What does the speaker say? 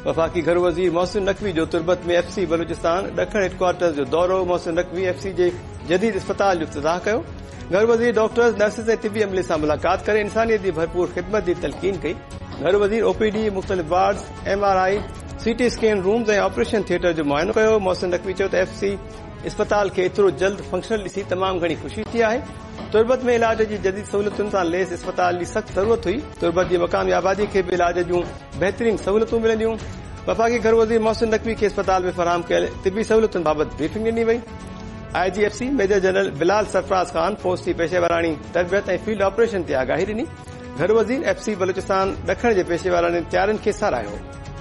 वफ़ाक़ी घर वज़ीर मोहसिन नक़वी जो तुर्बत में FC बलूचिस्तान ॾखण हेडक्वार्टर्स जो दौरो। मोहसिन नक़वी FC जे जदीद इस्पताल जो इफ्तिताह कयो। घर वज़ीर डॉक्टर्स नर्सिस ऐं तिबी अमले सां मुलाक़ात करे इंसानियत जी भरपूर ख़िदमत जी तलक़ीन कई। घर वज़ीर OPD मुख़्तलिफ़ wards MRI CT scan rooms ऐं ऑपरेशन थिएटर जो मुआयनो कयो। मोहसिन नक़वी चयो त FC इस्पताल खे एतिरो जल्द फंक्शनल ॾिसी तमामु घणी ख़ुशी थी आहे। तुर्बत में इलाज जी जदीद सहूलियतुनि सां लैस इस्पताल जी सख़्त ज़रूरत हुई। तुर्बत जी मक़ामी आबादी खे बि इलाज जूं बहितरीन सहूलियतूं मिलंदियूं। वफ़ाक़ी घर वज़ीर मोहसिन नक़वी खे इस्पताल में फराहम कयल तिबी सहूलियतुनि बाबति ब्रीफिंग ॾिनी वई। IGFC major general Bilal Sarfaraz Khan फ़ौज जी पेशेवरानी तरबियत ऐं फील्ड ऑपरेशन ते आगाही ॾिनी। घर वज़ीर FC बलूचिस्तान ॾखण जे पेशेवरानी तयारियुनि खे साराहियो।